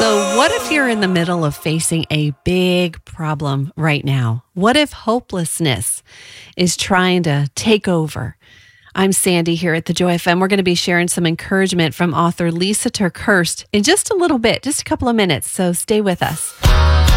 So, what if you're in the middle of facing a big problem right now? What if hopelessness is trying to take over? I'm Sandy here at the Joy FM. We're going to be sharing some encouragement from author Lysa TerKeurst in just a little bit, just a couple of minutes. So, stay with us.